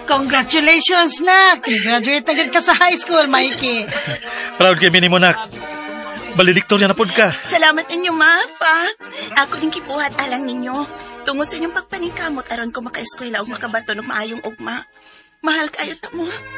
Congratulations, nak! Graduate na gid ka sa high school, Mikey. Proud kami ni mo, nak. Valedictorian na pod ka. Salamat ninyo, ma, pa. Ako din kibuhat alang ninyo. Tungod sa inyong pagpaningkamot aron ko maka-eskwela o makabato ng maayong ugma. Mahal kayo ta mo.